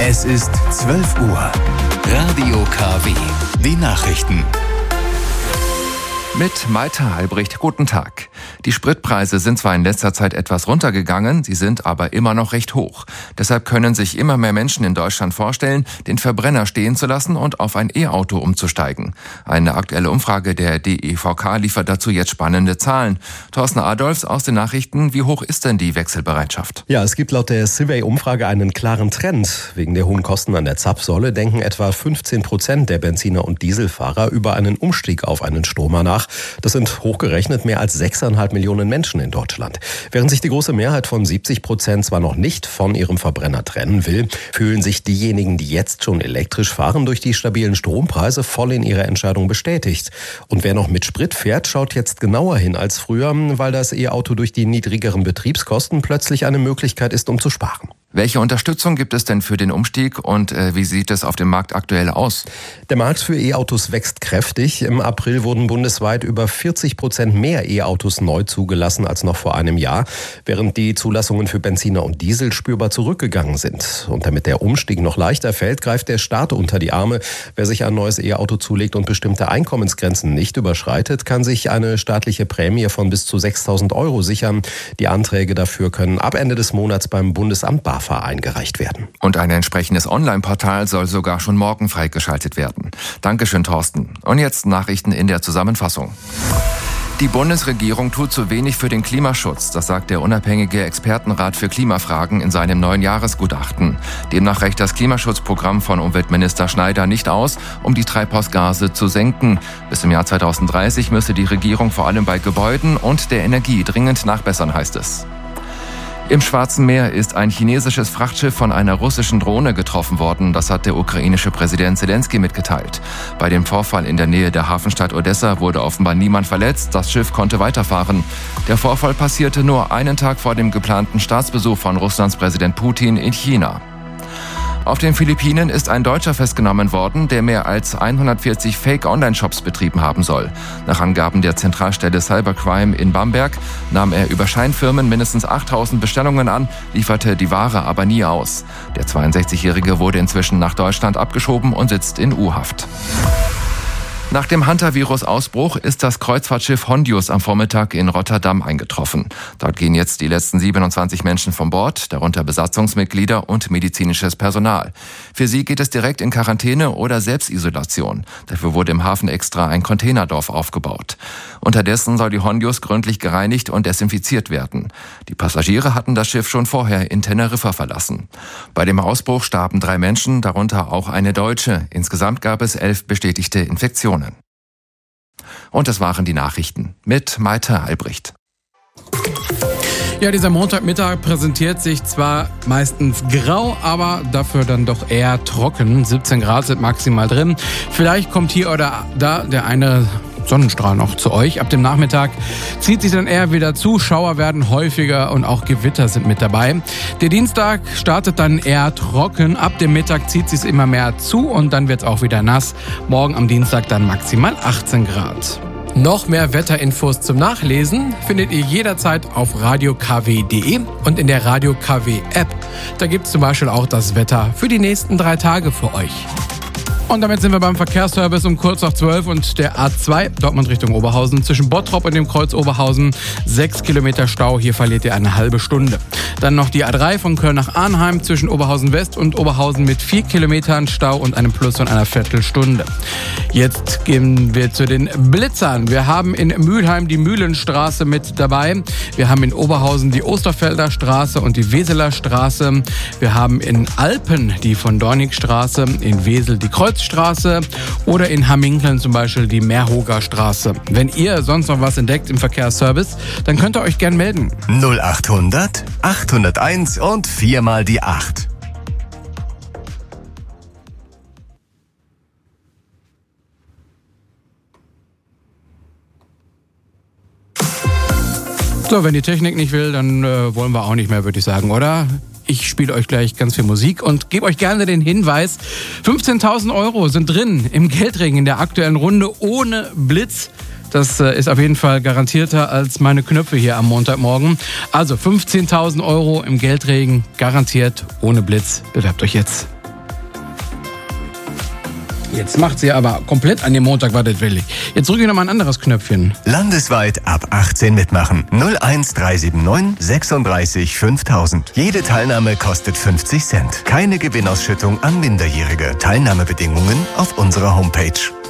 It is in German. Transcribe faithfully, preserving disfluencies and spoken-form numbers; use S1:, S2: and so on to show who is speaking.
S1: Es ist zwölf Uhr. Radio K W. Die Nachrichten.
S2: Mit Malte Albrecht, guten Tag. Die Spritpreise sind zwar in letzter Zeit etwas runtergegangen, sie sind aber immer noch recht hoch. Deshalb können sich immer mehr Menschen in Deutschland vorstellen, den Verbrenner stehen zu lassen und auf ein E-Auto umzusteigen. Eine aktuelle Umfrage der D E V K liefert dazu jetzt spannende Zahlen. Thorsten Adolfs aus den Nachrichten, wie hoch ist denn die Wechselbereitschaft?
S3: Ja, es gibt laut der Survey-Umfrage einen klaren Trend. Wegen der hohen Kosten an der Zapfsäule denken etwa fünfzehn Prozent der Benziner- und Dieselfahrer über einen Umstieg auf einen Stromer nach. Das sind hochgerechnet mehr als sechseinhalb Millionen Menschen in Deutschland. Während sich die große Mehrheit von siebzig Prozent zwar noch nicht von ihrem Verbrenner trennen will, fühlen sich diejenigen, die jetzt schon elektrisch fahren, durch die stabilen Strompreise voll in ihrer Entscheidung bestätigt. Und wer noch mit Sprit fährt, schaut jetzt genauer hin als früher, weil das E-Auto durch die niedrigeren Betriebskosten plötzlich eine Möglichkeit ist, um zu sparen.
S2: Welche Unterstützung gibt es denn für den Umstieg und äh, wie sieht es auf dem Markt aktuell aus?
S3: Der Markt für E-Autos wächst kräftig. Im April wurden bundesweit über vierzig Prozent mehr E-Autos neu zugelassen als noch vor einem Jahr, während die Zulassungen für Benziner und Diesel spürbar zurückgegangen sind. Und damit der Umstieg noch leichter fällt, greift der Staat unter die Arme. Wer sich ein neues E-Auto zulegt und bestimmte Einkommensgrenzen nicht überschreitet, kann sich eine staatliche Prämie von bis zu sechstausend Euro sichern. Die Anträge dafür können ab Ende des Monats beim Bundesamt BAFA eingereicht werden.
S2: Und ein entsprechendes Online-Portal soll sogar schon morgen freigeschaltet werden. Dankeschön, Thorsten. Und jetzt Nachrichten in der Zusammenfassung. Die Bundesregierung tut zu wenig für den Klimaschutz, das sagt der unabhängige Expertenrat für Klimafragen in seinem neuen Jahresgutachten. Demnach reicht das Klimaschutzprogramm von Umweltminister Schneider nicht aus, um die Treibhausgase zu senken. Bis im Jahr zweitausenddreißig müsse die Regierung vor allem bei Gebäuden und der Energie dringend nachbessern, heißt es. Im Schwarzen Meer ist ein chinesisches Frachtschiff von einer russischen Drohne getroffen worden. Das hat der ukrainische Präsident Zelensky mitgeteilt. Bei dem Vorfall in der Nähe der Hafenstadt Odessa wurde offenbar niemand verletzt. Das Schiff konnte weiterfahren. Der Vorfall passierte nur einen Tag vor dem geplanten Staatsbesuch von Russlands Präsident Putin in China. Auf den Philippinen ist ein Deutscher festgenommen worden, der mehr als hundertvierzig Fake-Online-Shops betrieben haben soll. Nach Angaben der Zentralstelle Cybercrime in Bamberg nahm er über Scheinfirmen mindestens achttausend Bestellungen an, lieferte die Ware aber nie aus. Der zweiundsechzigjährige wurde inzwischen nach Deutschland abgeschoben und sitzt in U-Haft. Nach dem Hantavirus-Ausbruch ist das Kreuzfahrtschiff Hondius am Vormittag in Rotterdam eingetroffen. Dort gehen jetzt die letzten siebenundzwanzig Menschen von Bord, darunter Besatzungsmitglieder und medizinisches Personal. Für sie geht es direkt in Quarantäne oder Selbstisolation. Dafür wurde im Hafen extra ein Containerdorf aufgebaut. Unterdessen soll die Hondius gründlich gereinigt und desinfiziert werden. Die Passagiere hatten das Schiff schon vorher in Teneriffa verlassen. Bei dem Ausbruch starben drei Menschen, darunter auch eine Deutsche. Insgesamt gab es elf bestätigte Infektionen. Und das waren die Nachrichten mit Malte Albrecht.
S4: Ja, dieser Montagmittag präsentiert sich zwar meistens grau, aber dafür dann doch eher trocken. siebzehn Grad sind maximal drin. Vielleicht kommt hier oder da der eine Sonnenstrahl noch zu euch. Ab dem Nachmittag zieht sich dann eher wieder zu. Schauer werden häufiger und auch Gewitter sind mit dabei. Der Dienstag startet dann eher trocken. Ab dem Mittag zieht sich immer mehr zu und dann wird es auch wieder nass. Morgen am Dienstag dann maximal achtzehn Grad.
S5: Noch mehr Wetterinfos zum Nachlesen findet ihr jederzeit auf radio k w punkt d e und in der Radio K W App. Da gibt es zum Beispiel auch das Wetter für die nächsten drei Tage für euch.
S4: Und damit sind wir beim Verkehrsservice um kurz nach zwölf und der A zwei, Dortmund Richtung Oberhausen, zwischen Bottrop und dem Kreuz Oberhausen, sechs Kilometer Stau, hier verliert ihr eine halbe Stunde. Dann noch die A drei von Köln nach Arnheim zwischen Oberhausen West und Oberhausen mit vier Kilometern Stau und einem Plus von einer Viertelstunde. Jetzt gehen wir zu den Blitzern. Wir haben in Mülheim die Mühlenstraße mit dabei. Wir haben in Oberhausen die Osterfelder Straße und die Weseler Straße. Wir haben in Alpen die von Dornigstraße, in Wesel die Kreuzstraße oder in Hamminkeln zum Beispiel die Meerhoger Straße. Wenn ihr sonst noch was entdeckt im Verkehrsservice, dann könnt ihr euch gern melden.
S1: null achthundert achthunderteins und viermal die acht.
S4: So, wenn die Technik nicht will, dann äh, wollen wir auch nicht mehr, würde ich sagen, oder? Ich spiele euch gleich ganz viel Musik und gebe euch gerne den Hinweis, fünfzehntausend Euro sind drin im Geldring in der aktuellen Runde ohne Blitz. Das äh, ist auf jeden Fall garantierter als meine Knöpfe hier am Montagmorgen. Also fünfzehntausend Euro im Geldregen, garantiert ohne Blitz. Bewerbt euch jetzt. Jetzt macht sie aber komplett an dem Montag, war das willig. Jetzt drücke ich noch mal ein anderes Knöpfchen.
S6: Landesweit ab achtzehn mitmachen. null eins drei sieben neun sechsunddreißig fünftausend. Jede Teilnahme kostet fünfzig Cent. Keine Gewinnausschüttung an Minderjährige. Teilnahmebedingungen auf unserer Homepage.